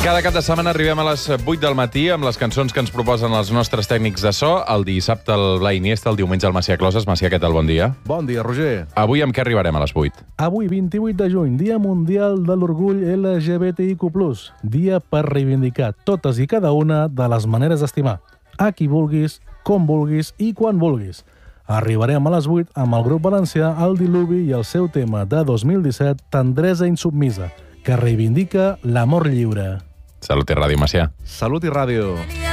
Cada cap de setmana arribem a les 8 del matí amb les cançons que ens proposen els nostres tècnics de so. El dissabte el Blai Iniesta, el diumenge el Macià Closes. Macià, què tal? Bon dia. Bon dia, Roger. Avui amb què arribarem a les 8? Avui, 28 de juny, Dia Mundial de l'Orgull LGBTIQ+. Dia per reivindicar totes i cada una de les maneres d'estimar. A qui vulguis, com vulguis i quan vulguis. Arribarem a les 8 amb el grup valencià El Diluvi i el seu tema de 2017, Tendresa insubmisa, que reivindica l'amor lliure. Salut i ràdio, Macià. Salut i ràdio.